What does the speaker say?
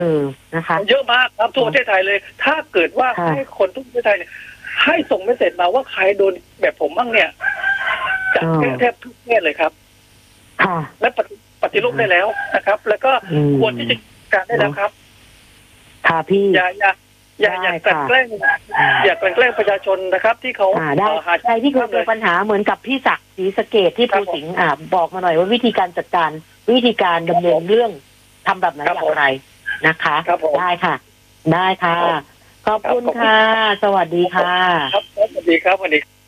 นะคะเยอะมากครับทั่วประเทศไทยเลยถ้าเกิดว่าให้คนทั่วประเทศไทยเนี่ยให้ส่งเมสเสจมาว่าใครโดนแบบผมบ้างเนี่ยจะแทบทุกประเทศเลยครับและปฏิรูปได้แล้วนะครับแล้วก็ควรที่จะการได้แล้วครับค่ะพี่อย่ากลั่นแกล้งประชาชนนะครับที่เขาใครที่เคยเจอปัญหาเหมือนกับพี่ศักดิ์ศรีสะเกษที่ภูสิงห์บอกมาหน่อยว่าวิธีการจัดการวิธีการดำเนินเรื่องทำแบบไหนอย่างไรนะคะได้ค่ะได้ค่ะขอบคุณค่ะสวัสดีค่ะครับสวัสดีครับสวัสดี